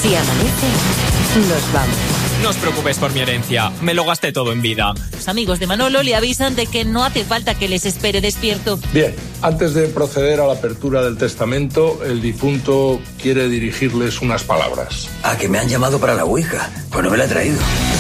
Si amanece, nos vamos. No os preocupéis por mi herencia, me lo gasté todo en vida. Los amigos de Manolo le avisan de que no hace falta que les espere despierto. Bien, antes de proceder a la apertura del testamento, el difunto quiere dirigirles unas palabras. Que me han llamado para la Ouija, pues no me la he traído.